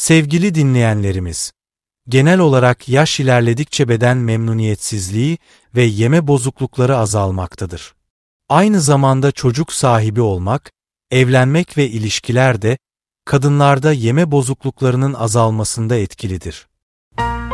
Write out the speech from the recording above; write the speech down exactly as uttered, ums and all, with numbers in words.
Sevgili dinleyenlerimiz, genel olarak yaş ilerledikçe beden memnuniyetsizliği ve yeme bozuklukları azalmaktadır. Aynı zamanda çocuk sahibi olmak, evlenmek ve ilişkiler de kadınlarda yeme bozukluklarının azalmasında etkilidir.